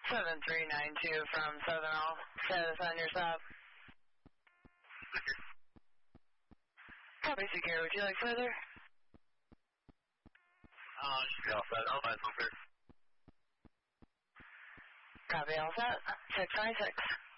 7392 from Southern All. Status on your stop. Copy, secure. Would you like further? Should be all set. I'll buy some first. Copy, all set. 696.